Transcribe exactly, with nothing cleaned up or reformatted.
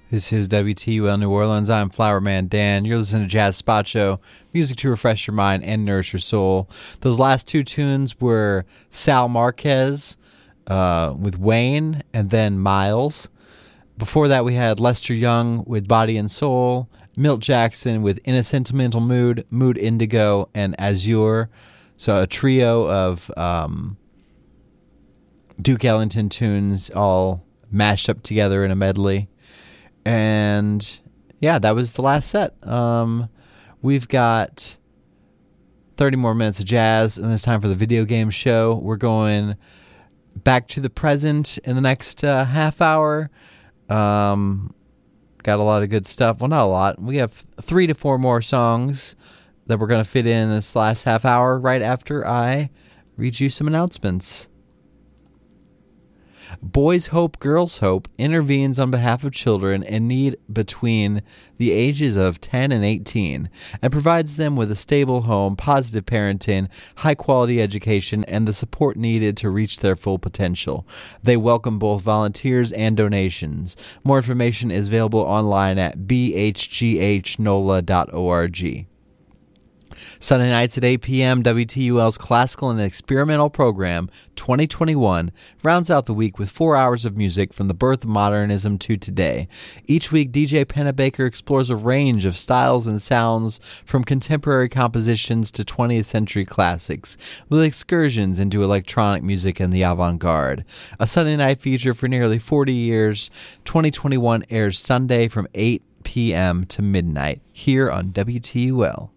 This is W T U L New Orleans. I'm Flowerman Dan. You're listening to Jazz Spot Show, music to refresh your mind and nourish your soul. Those last two tunes were Sal Marquez uh, with Wayne and then Miles. Before that, we had Lester Young with Body and Soul, Milt Jackson with In a Sentimental Mood, Mood Indigo, and Azure. So a trio of um, Duke Ellington tunes all mashed up together in a medley. And yeah, that was the last set. Um, we've got thirty more minutes of jazz, and it's time for the video game show. We're going back to the present in the next uh, half hour. Um, got a lot of good stuff. Well, not a lot. We have three to four more songs that we're going to fit in this last half hour right after I read you some announcements. Boys Hope, Girls Hope intervenes on behalf of children in need between the ages of ten and eighteen and provides them with a stable home, positive parenting, high-quality education, and the support needed to reach their full potential. They welcome both volunteers and donations. More information is available online at b h g h n o l a dot org. Sunday nights at eight p.m., W T U L's Classical and Experimental Program twenty twenty-one rounds out the week with four hours of music from the birth of modernism to today. Each week, D J Pennebaker explores a range of styles and sounds from contemporary compositions to twentieth century classics, with excursions into electronic music and the avant-garde. A Sunday night feature for nearly forty years, twenty twenty-one airs Sunday from eight p.m. to midnight here on W T U L.